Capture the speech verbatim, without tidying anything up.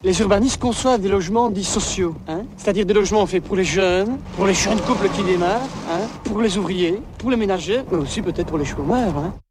Les urbanistes conçoivent des logements dits sociaux, hein, c'est-à-dire des logements faits pour les jeunes, pour les jeunes couples qui démarrent, hein, pour les ouvriers, pour les ménagers, mais aussi peut-être pour les chômeurs. Hein.